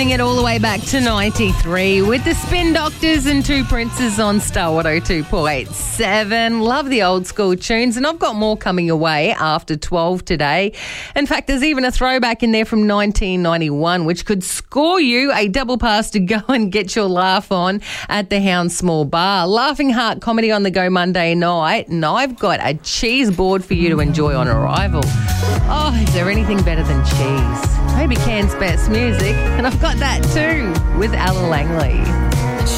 Rewinding it all the way back to 93 with the Spin Doctors and Two Princes on Star 102.7. Love the old school tunes, and I've got more coming your way after 12 today. In fact, there's even a throwback in there from 1991, which could score you a double pass to go and get your laugh on at the Hound Small Bar. Laughing Heart Comedy on the go Monday night, and I've got a cheese board for you to enjoy on arrival. Oh, is there anything better than cheese? Maybe Cairns Best Music, and I've got that too with Alan Langley.